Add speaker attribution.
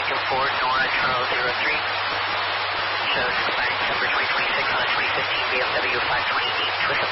Speaker 1: 4, Nora Charles 03. Shows expiring December 2026 on a 2015 BMW 520e Twist